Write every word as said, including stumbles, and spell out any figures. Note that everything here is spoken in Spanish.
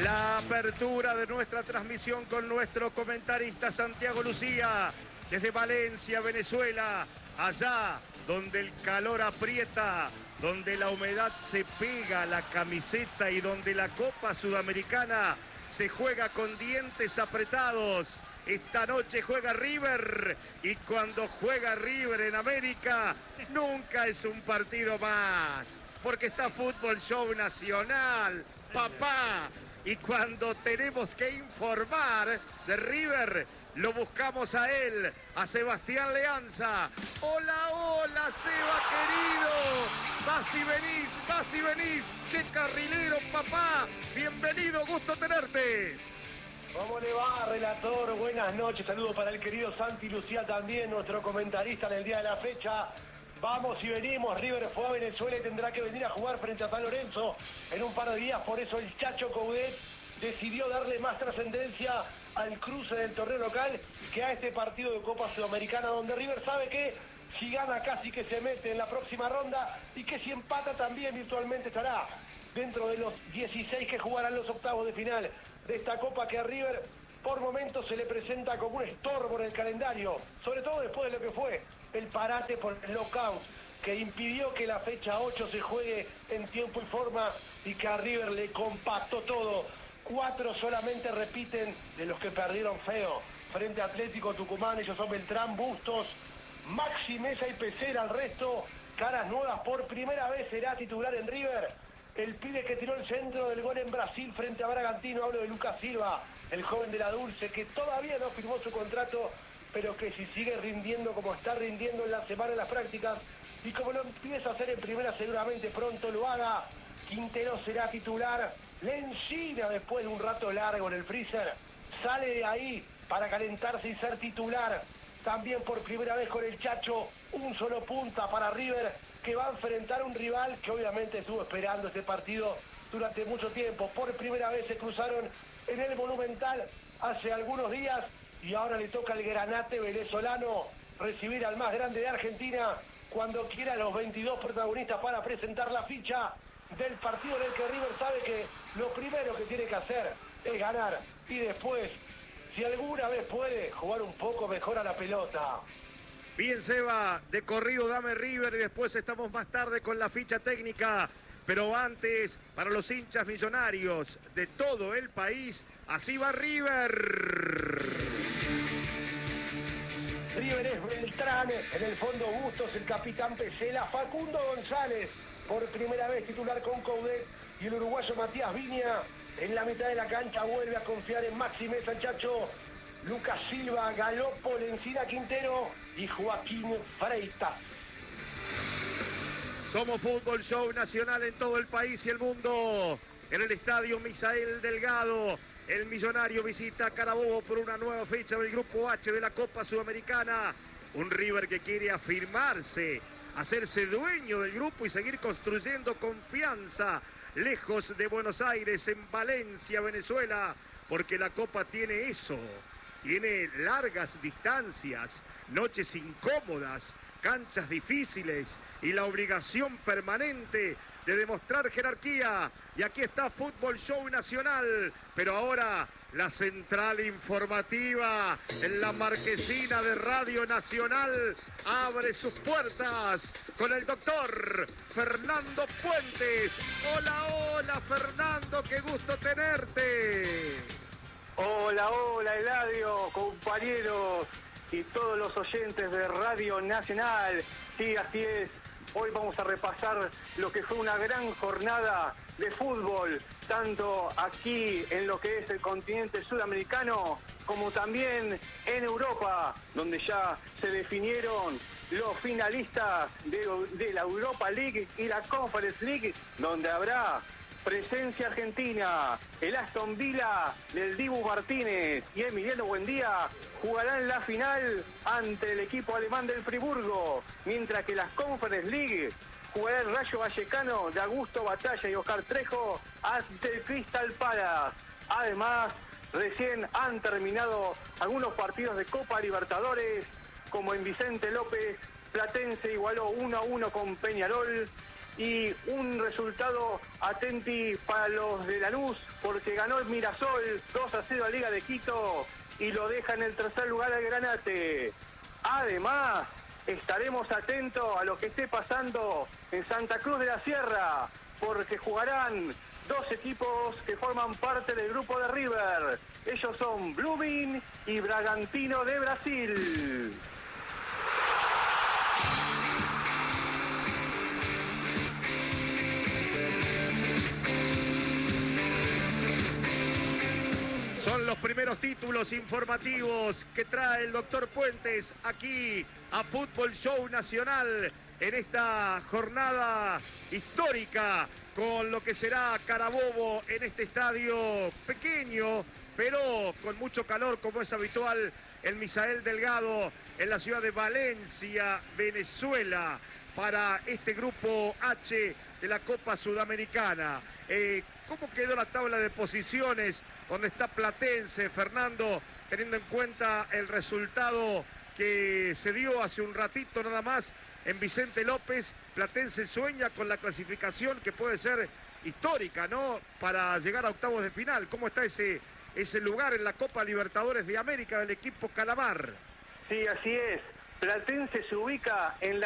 La apertura de nuestra transmisión con nuestro comentarista Santiago Lucía, desde Valencia, Venezuela, allá donde el calor aprieta, donde la humedad se pega a la camiseta y donde la Copa Sudamericana se juega con dientes apretados. Esta noche juega River y cuando juega River en América nunca es un partido más, porque está Fútbol Show Nacional, papá. Y cuando tenemos que informar de River, lo buscamos a él, a Sebastián Leanza. Hola, hola, Seba querido. Vas y venís, vas y venís. ¡Qué carrilero, papá! Bienvenido, gusto tenerte. ¿Cómo le va, relator? Buenas noches. Saludos para el querido Santi Lucía también, nuestro comentarista en el día de la fecha. Vamos y venimos. River fue a Venezuela y tendrá que venir a jugar frente a San Lorenzo en un par de días. Por eso el Chacho Coudet decidió darle más trascendencia al cruce del torneo local que a este partido de Copa Sudamericana, donde River sabe que si gana casi que se mete en la próxima ronda y que si empata también virtualmente estará dentro de los dieciséis que jugarán los octavos de final de esta Copa, que a River por momentos se le presenta como un estorbo en el calendario, sobre todo después de lo que fue el parate por el lockout, que impidió que la fecha ocho se juegue en tiempo y forma y que a River le compactó todo. Cuatro solamente repiten de los que perdieron feo frente a Atlético Tucumán. Ellos son Beltrán, Bustos, Maxi Mesa y Pecera. El resto, caras nuevas. Por primera vez será titular en River el pibe que tiró el centro del gol en Brasil frente a Bragantino. Hablo de Lucas Silva, el joven de la Dulce, que todavía no firmó su contrato, pero que si sigue rindiendo como está rindiendo en la semana de las prácticas y como lo empieza a hacer en primera, seguramente pronto lo haga. Quintero será titular. Lencina, después de un rato largo en el freezer, sale de ahí para calentarse y ser titular. También por primera vez con el Chacho, un solo punta para River, que va a enfrentar a un rival que obviamente estuvo esperando este partido durante mucho tiempo. Por primera vez se cruzaron en el Monumental hace algunos días y ahora le toca al Granate venezolano recibir al más grande de Argentina cuando quiera a los veintidós protagonistas para presentar la ficha del partido en el que River sabe que lo primero que tiene que hacer es ganar y después, si alguna vez puede, jugar un poco mejor a la pelota. Bien, Seba, de corrido dame River y después estamos más tarde con la ficha técnica. Pero antes, para los hinchas millonarios de todo el país, así va River. River es Beltrán, en el fondo Bustos, el capitán Pesela, Facundo González, por primera vez titular con Coudet, y el uruguayo Matías Viña en la mitad de la cancha vuelve a confiar en Maxi Mesa, Chacho, Lucas Silva, Galopo, Lencina, Quintero y Joaquín Freitas. Somos Fútbol Show Nacional en todo el país y el mundo. En el estadio Misael Delgado, el Millonario visita a Carabobo por una nueva fecha del Grupo H de la Copa Sudamericana. Un River que quiere afirmarse, hacerse dueño del grupo y seguir construyendo confianza lejos de Buenos Aires, en Valencia, Venezuela, porque la Copa tiene eso, tiene largas distancias, noches incómodas, canchas difíciles y la obligación permanente de demostrar jerarquía. Y aquí está Fútbol Show Nacional, pero ahora la central informativa en la marquesina de Radio Nacional abre sus puertas con el doctor Fernando Puentes. Hola, hola Fernando, qué gusto tenerte. Hola, hola Eladio, compañeros y todos los oyentes de Radio Nacional. Sí, así es. Hoy vamos a repasar lo que fue una gran jornada de fútbol, tanto aquí en lo que es el continente sudamericano, como también en Europa, donde ya se definieron los finalistas de, de la Europa League y la Conference League, donde habrá presencia argentina. El Aston Villa del Dibu Martínez y Emiliano Buendía jugarán la final ante el equipo alemán del Friburgo, mientras que las Conference League jugará el Rayo Vallecano de Augusto Batalla y Oscar Trejo ante el Crystal Palace. Además, recién han terminado algunos partidos de Copa Libertadores, como en Vicente López, Platense igualó uno a uno con Peñarol, y un resultado atenti para los de Lanús, porque ganó el Mirasol dos a cero a Liga de Quito y lo deja en el tercer lugar al Granate. Además, estaremos atentos a lo que esté pasando en Santa Cruz de la Sierra, porque jugarán dos equipos que forman parte del grupo de River. Ellos son Blooming y Bragantino de Brasil. Son los primeros títulos informativos que trae el doctor Puentes aquí a Fútbol Show Nacional en esta jornada histórica con lo que será Carabobo en este estadio pequeño, pero con mucho calor como es habitual el Misael Delgado en la ciudad de Valencia, Venezuela, para este grupo H de la Copa Sudamericana. Eh, ¿Cómo quedó la tabla de posiciones donde está Platense, Fernando, teniendo en cuenta el resultado que se dio hace un ratito nada más en Vicente López? Platense sueña con la clasificación que puede ser histórica, ¿no?, para llegar a octavos de final. ¿Cómo está ese, ese lugar en la Copa Libertadores de América del equipo Calamar? Sí, así es. Platense se ubica en la